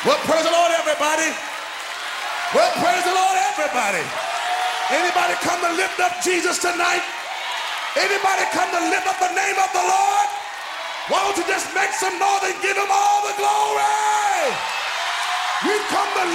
Well, praise the Lord, everybody. Well, praise the Lord, everybody. Anybody come to lift up Jesus tonight? Anybody come to lift up the name of the Lord? Why don't you just make some noise and give him all the glory? We come to